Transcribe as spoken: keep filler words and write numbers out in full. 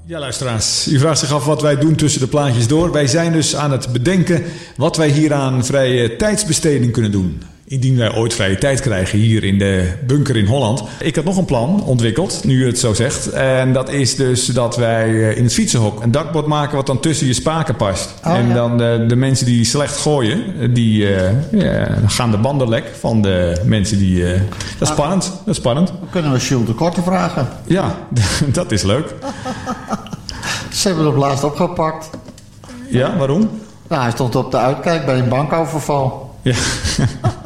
Ja, luisteraars, u vraagt zich af wat wij doen tussen de plaatjes door. Wij zijn dus aan het bedenken wat wij hier aan vrije tijdsbesteding kunnen doen. Indien wij ooit vrije tijd krijgen hier in de bunker in Holland. Ik had nog een plan ontwikkeld, nu u het zo zegt. En dat is dus dat wij in het fietsenhok een dakbord maken wat dan tussen je spaken past. Oh, en ja. dan de, de mensen die slecht gooien, die uh, ja, gaan de banden lek van de mensen die... Uh, dat is spannend, dat is spannend. Dan kunnen we Jules de Korte vragen. Ja, dat is leuk. Ze hebben hem laatst opgepakt. Ja, waarom? Nou, hij stond op de uitkijk bij een bankoverval. Ja.